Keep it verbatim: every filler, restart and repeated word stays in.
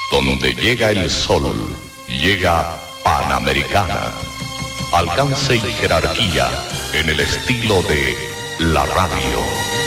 Donde llega el sol, llega Panamericana. Alcance y jerarquía en el estilo de la radio.